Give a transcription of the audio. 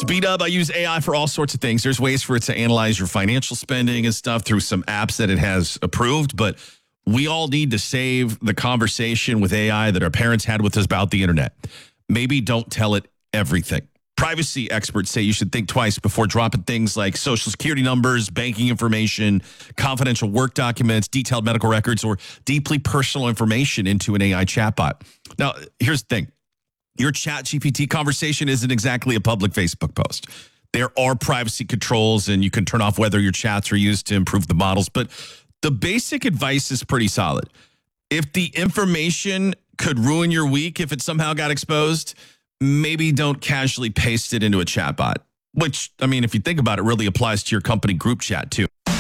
To beat up, I use AI for all sorts of things. There's ways for it to analyze your financial spending and stuff through some apps that it has approved, but we all need to save the conversation with AI that our parents had with us about the internet. Maybe don't tell it everything. Privacy experts say you should think twice before dropping things like social security numbers, banking information, confidential work documents, detailed medical records, or deeply personal information into an AI chatbot. Now, here's the thing. Your ChatGPT conversation isn't exactly a public Facebook post. There are privacy controls, and you can turn off whether your chats are used to improve the models. But the basic advice is pretty solid. If the information could ruin your week if it somehow got exposed, maybe don't casually paste it into a chatbot. Which, I mean, if you think about it, really applies to your company group chat, too.